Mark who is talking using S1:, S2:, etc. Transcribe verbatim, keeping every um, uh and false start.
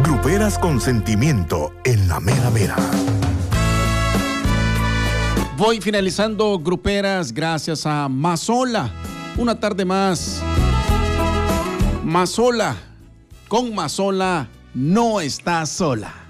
S1: Gruperas con sentimiento en la mera mera.
S2: Voy finalizando Gruperas gracias a Mazola. Una tarde más. Mazola. Con Mazola no estás sola.